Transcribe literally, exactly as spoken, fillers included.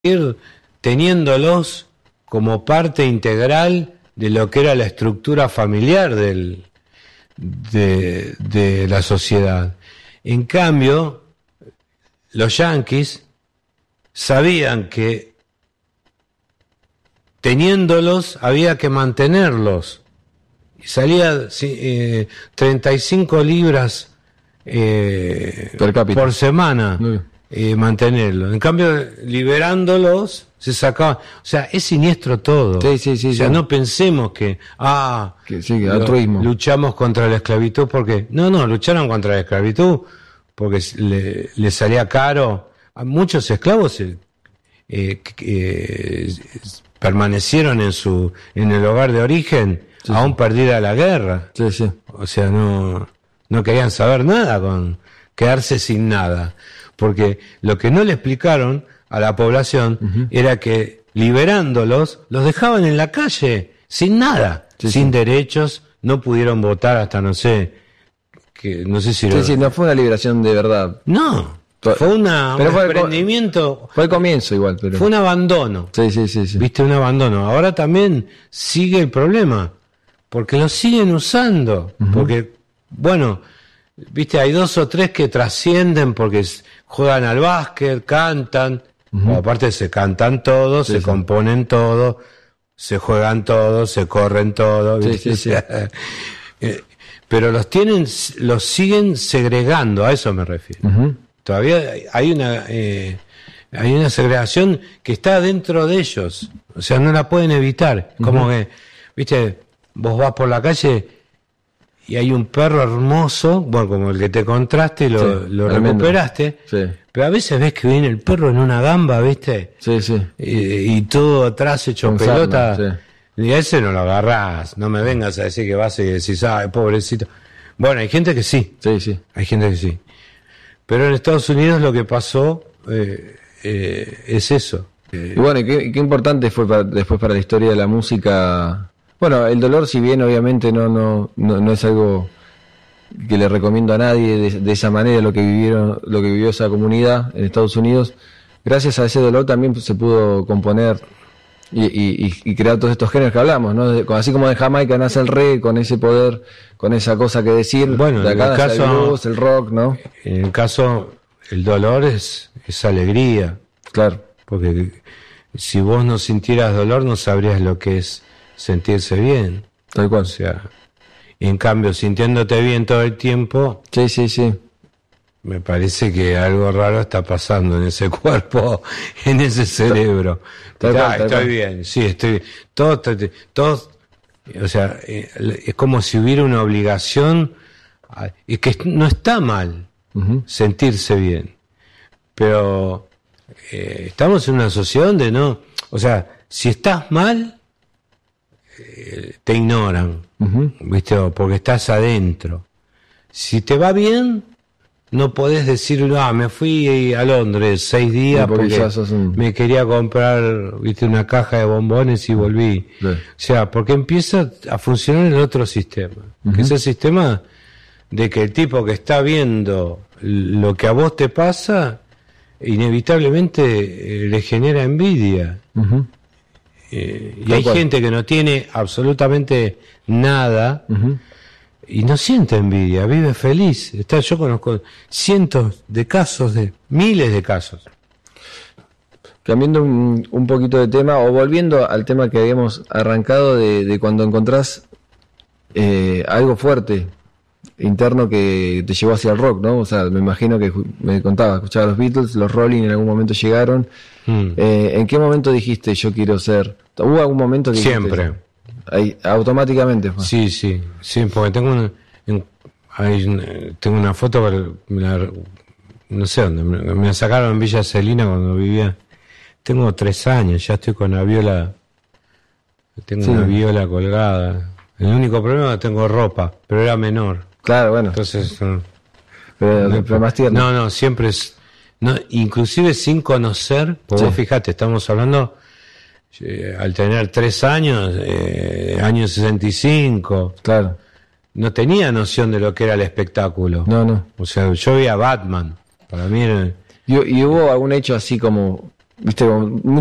ir teniéndolos como parte integral de lo que era la estructura familiar del, de, de la sociedad. En cambio, los yanquis sabían que teniéndolos había que mantenerlos. Y salía eh, treinta y cinco libras eh, per cápita por semana eh, mantenerlos. En cambio, liberándolos se sacaba. O sea, es siniestro todo. Sí, sí, sí, o sea, sí. no pensemos que ah que, sí, que altruismo. Luchamos contra la esclavitud porque no, no, lucharon contra la esclavitud porque le, le salía caro. A muchos esclavos eh, eh, eh, permanecieron en su en el hogar de origen, sí, aún sí. perdida la guerra. Sí, sí. O sea, no no querían saber nada con quedarse sin nada, porque lo que no le explicaron a la población uh-huh. era que liberándolos los dejaban en la calle sin nada, sí, sin sí. derechos, no pudieron votar hasta no sé que no sé si sí, lo... sí, no fue una liberación de verdad. No. Fue una, pero un fue desprendimiento. Fue el comienzo igual, pero fue un abandono. Sí, sí, sí, sí. Viste, un abandono. Ahora también sigue el problema, porque lo siguen usando, uh-huh. porque bueno, viste, hay dos o tres que trascienden porque juegan al básquet, cantan, uh-huh. o aparte se cantan todos, sí, se sí. componen todos, se juegan todos, se corren todos, ¿viste? Sí, sí, sí. Pero los tienen, los siguen segregando, a eso me refiero. Uh-huh. Todavía hay una eh, hay una segregación que está dentro de ellos, o sea, no la pueden evitar. Uh-huh. Como que, viste, vos vas por la calle y hay un perro hermoso, bueno, como el que te encontraste, lo, sí, lo recuperaste, sí. pero a veces ves que viene el perro en una gamba, viste, sí, sí. Y, y todo atrás hecho con pelota, sarna, sí. y a ese no lo agarrás, no me vengas a decir que vas y decís, ay, pobrecito. Bueno, hay gente que sí, sí, sí. hay gente que sí. Pero en Estados Unidos lo que pasó eh, eh, es eso. Y bueno, y qué, qué importante fue para, después para la historia de la música. Bueno, el dolor, si bien obviamente no no no, no es algo que le recomiendo a nadie de, de esa manera lo que vivieron, lo que vivió esa comunidad en Estados Unidos. Gracias a ese dolor también se pudo componer y, y, y crear todos estos géneros que hablamos, ¿no? De, así como de Jamaica nace el reggae con ese poder, con esa cosa que decir. Bueno, de acá en el caso, el blues, el rock, ¿no? En el caso, el dolor es, es alegría. Claro. Porque si vos no sintieras dolor, no sabrías lo que es sentirse bien. Tal cual. O sea, en cambio, sintiéndote bien todo el tiempo. Sí, sí, sí. Me parece que algo raro está pasando en ese cuerpo, en ese cerebro. Tal ah, cual, tal estoy cual. bien, sí, estoy bien. Todo, todo, o sea, es como si hubiera una obligación, y que no está mal uh-huh. sentirse bien, pero eh, estamos en una sociedad donde no, o sea, si estás mal, eh, te ignoran, uh-huh. ¿viste? Porque estás adentro. Si te va bien, no podés decir, ah, me fui a Londres seis días no, porque, porque un... me quería comprar, viste, una caja de bombones y volví. Sí. O sea, porque empieza a funcionar el otro sistema, uh-huh. que es el sistema de que el tipo que está viendo lo que a vos te pasa, inevitablemente eh, le genera envidia. Uh-huh. Eh, y hay cual. gente que no tiene absolutamente nada, uh-huh. y no siente envidia, vive feliz. Está, yo conozco cientos de casos, de miles de casos. Cambiando un, un poquito de tema, o volviendo al tema que habíamos arrancado de, de cuando encontrás eh, algo fuerte, interno, que te llevó hacia el rock, ¿no? O sea, me imagino que me contaba, escuchaba los Beatles, los Rolling en algún momento llegaron. Mm. Eh, ¿En qué momento dijiste yo quiero ser? ¿Hubo algún momento que Siempre. Dijiste, ahí, automáticamente fue? Sí, sí, sí, porque tengo una, en, hay, tengo una foto, me la, no sé dónde, me, me la sacaron en Villa Celina cuando vivía. Tengo tres años, ya estoy con la viola, tengo sí. una viola colgada. El único problema es que tengo ropa, pero era menor. Claro, bueno. Entonces, no, pero, no, pero más tierno. No, no, siempre es, no, inclusive sin conocer, porque sí. vos fijate, estamos hablando, eh, al tener tres años, eh, año sesenta y cinco, claro, no tenía noción de lo que era el espectáculo. No, no. O sea, yo veía Batman, para mí era... ¿Y, y hubo algún hecho así como viste, como